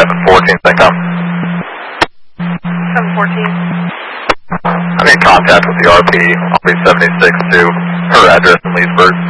714, think I'm. 714. I'm in contact with the RP 76 to her address in Leesburg.